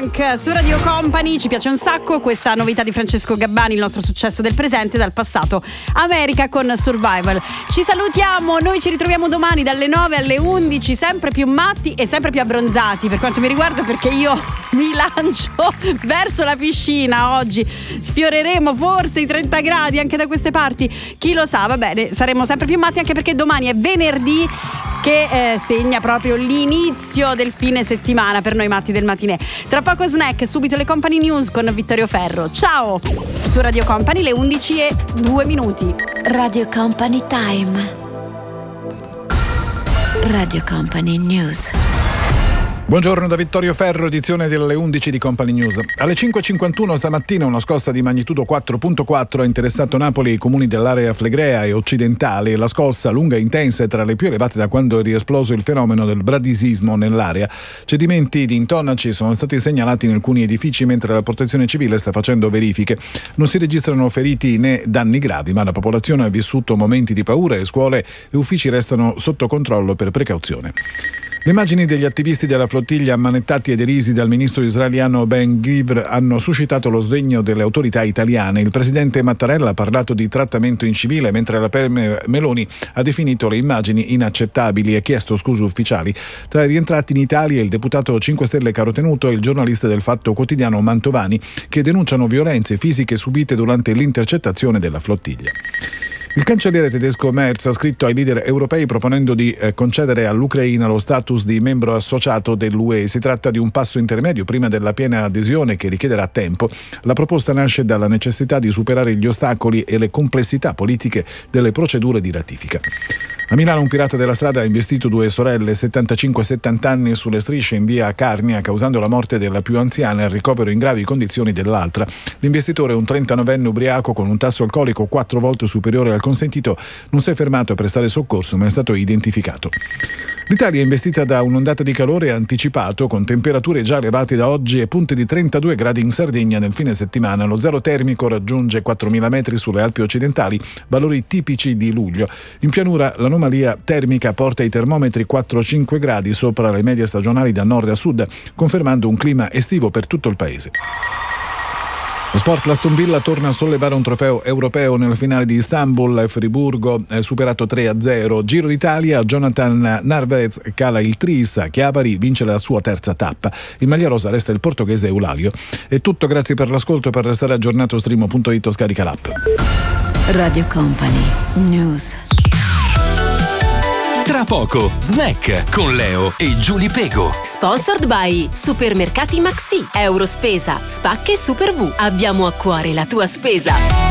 Funk su Radio Company, ci piace un sacco questa novità di Francesco Gabbani, il nostro successo del presente, dal passato, America con Survival. Ci salutiamo, noi ci ritroviamo domani dalle 9 alle 11, sempre più matti e sempre più abbronzati per quanto mi riguarda, perché io mi lancio verso la piscina oggi. Sfioreremo forse i 30 gradi anche da queste parti, chi lo sa. Va bene, saremo sempre più matti, anche perché domani è venerdì, che segna proprio l'inizio del fine settimana per noi matti del matinè. Tra poco snack, subito le Company News con Vittorio Ferro. Ciao! Su Radio Company le 11:02. Radio Company Time. Radio Company News. Buongiorno da Vittorio Ferro, edizione delle 11 di Company News. Alle 5:51 stamattina una scossa di magnitudo 4.4 ha interessato Napoli e i comuni dell'area flegrea e occidentale. La scossa, lunga e intensa, è tra le più elevate da quando è riesploso il fenomeno del bradisismo nell'area. Cedimenti di intonaci sono stati segnalati in alcuni edifici, mentre la protezione civile sta facendo verifiche. Non si registrano feriti né danni gravi, ma la popolazione ha vissuto momenti di paura e scuole e uffici restano sotto controllo per precauzione. Le immagini degli attivisti della flottiglia ammanettati e derisi dal ministro israeliano Ben Gvir hanno suscitato lo sdegno delle autorità italiane. Il presidente Mattarella ha parlato di trattamento incivile, mentre la Premier Meloni ha definito le immagini inaccettabili e chiesto scuse ufficiali. Tra i rientrati in Italia il deputato 5 Stelle Carotenuto e il giornalista del Fatto Quotidiano Mantovani, che denunciano violenze fisiche subite durante l'intercettazione della flottiglia. Il cancelliere tedesco Merz ha scritto ai leader europei proponendo di concedere all'Ucraina lo status di membro associato dell'UE. Si tratta di un passo intermedio prima della piena adesione, che richiederà tempo. La proposta nasce dalla necessità di superare gli ostacoli e le complessità politiche delle procedure di ratifica. A Milano un pirata della strada ha investito due sorelle, 75 e 70 anni, sulle strisce in via Carnia, causando la morte della più anziana e il ricovero in gravi condizioni dell'altra. L'investitore, un 39enne ubriaco con un tasso alcolico 4 volte superiore al consentito, non si è fermato a prestare soccorso, ma è stato identificato. L'Italia è investita da un'ondata di calore anticipato, con temperature già elevate da oggi e punte di 32 gradi in Sardegna nel fine settimana. Lo zero termico raggiunge 4.000 metri sulle Alpi occidentali, valori tipici di luglio. In pianura l'anomalia termica porta i termometri 4-5 gradi sopra le medie stagionali da nord a sud, confermando un clima estivo per tutto il paese. Lo sport, l'Aston Villa torna a sollevare un trofeo europeo nella finale di Istanbul. Friburgo è superato 3-0. Giro d'Italia, Jonathan Narvaez cala il tris a Chiavari, vince la sua terza tappa. In maglia rosa resta il portoghese Eulalio. È tutto, grazie per l'ascolto. Per restare aggiornato streamo.it o scarica l'app. Radio Company News. Tra poco, snack con Leo e Giulia Pego. Sponsored by Supermercati Maxi, Eurospesa, Spacche Super V. Abbiamo a cuore la tua spesa.